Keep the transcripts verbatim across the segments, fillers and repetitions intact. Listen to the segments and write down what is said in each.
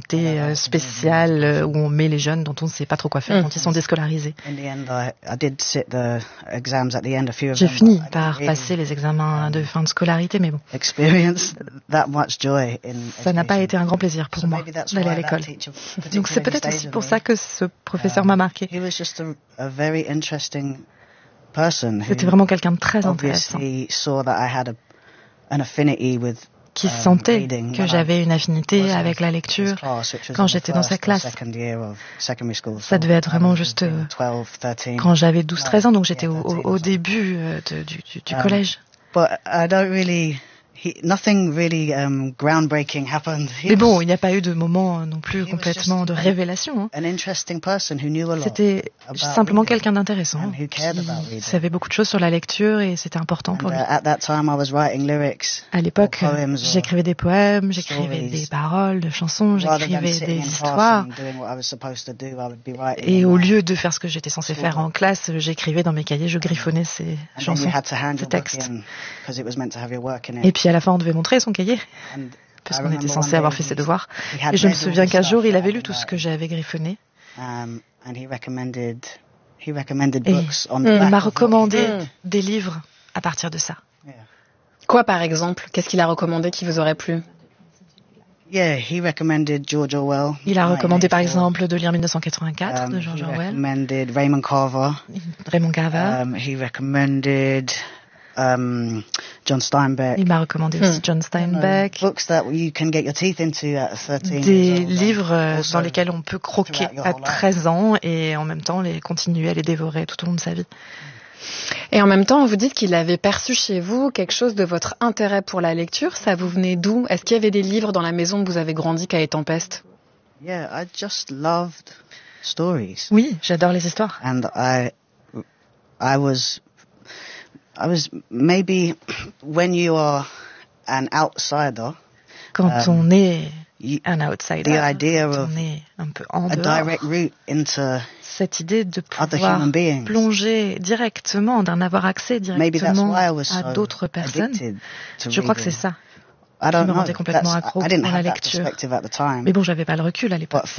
activité euh, spéciale euh, où on met les jeunes dont on ne sait pas trop quoi faire, mmh. quand ils sont déscolarisés. J'ai fini par passer les examens de fin de scolarité, mais bon. Ça n'a pas été un grand plaisir pour moi d'aller à l'école. Donc c'est peut-être aussi pour ça que ce professeur m'a marqué. C'était vraiment quelqu'un de très intéressant, qui sentait que j'avais une affinité avec la lecture quand j'étais dans sa classe. Ça devait être vraiment juste euh, quand j'avais douze treize ans, donc j'étais au, au, au début euh, de, du, du, du collège. He, nothing really um, groundbreaking happened. He Mais bon, il n'y a pas eu de moment non plus complètement de révélation. Hein. C'était simplement quelqu'un d'intéressant qui savait beaucoup de choses sur la lecture et c'était important pour lui. À l'époque, j'écrivais des poèmes, j'écrivais des paroles de chansons, j'écrivais des histoires. Et au lieu de faire ce que j'étais censé faire en classe, j'écrivais dans mes cahiers, je griffonnais ces chansons, ces textes. Et puis à la fin, on devait montrer son cahier, parce qu'on était censé avoir fait ses devoirs. Et je me souviens qu'un jour, il avait lu tout ce que j'avais griffonné. Et il m'a recommandé des livres à partir de ça. Quoi, par exemple? Qu'est-ce qu'il a recommandé qui vous aurait plu? Il a recommandé, par exemple, de lire mille neuf cent quatre-vingt-quatre de George Orwell. Raymond Carver. Raymond Carver. Um, he recommended Um, John Steinbeck. Il m'a recommandé aussi hmm. John Steinbeck. You know, books that you can get your teeth into at thirteen Des livres euh, dans lesquels on peut croquer à treize ans et en même temps les continuer à les dévorer tout au long de sa vie. Et en même temps, vous dites qu'il avait perçu chez vous quelque chose de votre intérêt pour la lecture. Ça vous venait d'où? Est-ce qu'il y avait des livres dans la maison où vous avez grandi qu'à Tempeste? Yeah, I just loved stories. Oui, j'adore les histoires. And I, I was I was maybe when you are an outsider. Quand um, on est you, un outsider, the idea quand of on est un peu en a dehors, direct route into cette idée de pouvoir plonger directement, d'en avoir accès directement à so d'autres personnes, je crois que c'est ça qui me rendait complètement accro à la lecture. Mais bon, j'avais pas le recul à l'époque.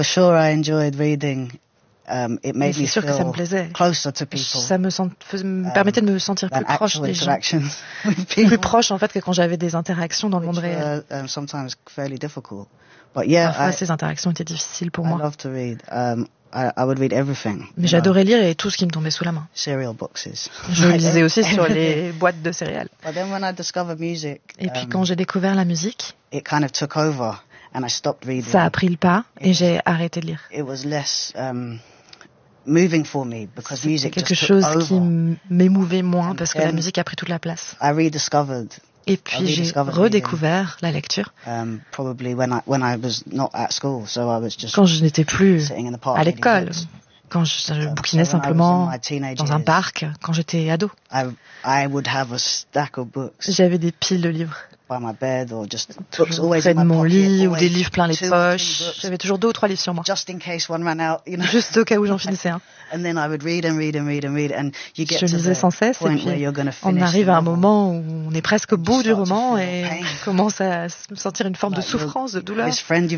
Um, it Mais made c'est me sûr que ça me plaisait. Closer to people. Ça me, sent, me permettait de me sentir plus proche des gens. Plus plus proche en fait que quand j'avais des interactions dans le monde réel. Uh, um, sometimes fairly difficult. But yeah, Parfois I, ces interactions étaient difficiles pour moi. I love to read. Um, I, I would read everything. Mais j'adorais lire et tout ce qui me tombait sous la main. Cereal boxes. Je lisais aussi sur les boîtes de céréales. But then when I discovered music, et puis um, quand j'ai découvert la musique, it kind of took over and I stopped reading. Ça a pris le pas et j'ai arrêté de lire. It was less um, moving for me because music quelque just chose took over. qui m'émouvait moins parce que la musique a pris toute la place. I rediscovered. Et puis j'ai redécouvert la lecture. Um, probably when I when I was not at school, so I was just quand je n'étais plus à l'école, quand je, je bouquinais so simplement dans un parc, quand j'étais ado. I, I would have a stack of books. J'avais des piles de livres. By my bed or just books always près de mon lit ou des livres plein les poches. J'avais toujours deux ou trois livres sur moi. Just in case one ran out, you know. Juste au cas où j'en finissais un. And then I would read and read and read and read and you get Je lisais sans cesse et puis on arrive à un moment où on est presque au bout du roman et on commence à sentir une forme de souffrance, de douleur.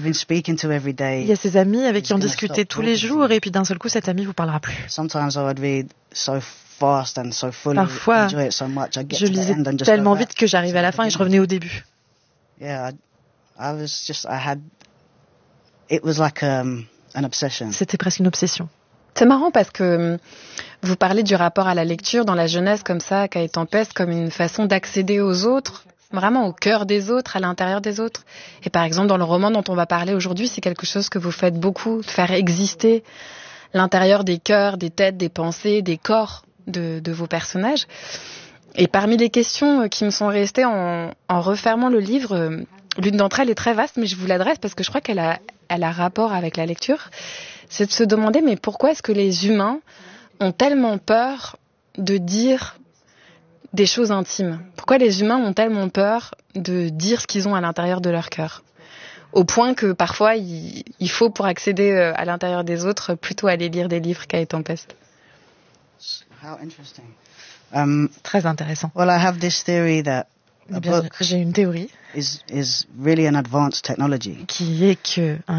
Il y a ces amis avec qui on discutait tous les jours et puis d'un seul coup cet ami vous parlera plus. Sometimes I would read so fast and so fully, Parfois, enjoy it so much, I get je lisais tellement vite que j'arrivais à la fin et je revenais au début. Yeah, I, I was just, I had, it was like um, an obsession. C'était presque une obsession. C'est marrant parce que vous parlez du rapport à la lecture dans la jeunesse comme ça, qu'à Tempeste, comme une façon d'accéder aux autres, vraiment au cœur des autres, à l'intérieur des autres. Et par exemple, dans le roman dont on va parler aujourd'hui, c'est quelque chose que vous faites beaucoup, de faire exister l'intérieur des cœurs, des têtes, des pensées, des corps de, de vos personnages. Et parmi les questions qui me sont restées en, en refermant le livre, l'une d'entre elles est très vaste, mais je vous l'adresse parce que je crois qu'elle a, elle a rapport avec la lecture. C'est de se demander, mais pourquoi est-ce que les humains ont tellement peur de dire des choses intimes? Pourquoi les humains ont tellement peur de dire ce qu'ils ont à l'intérieur de leur cœur? Au point que parfois, il, il faut, pour accéder à l'intérieur des autres, plutôt aller lire des livres qu'à Tempeste. How interesting. Um, Très intéressant. Well, I have this theory that a eh bien, book j'ai une théorie is is really an advanced technology. qui est que un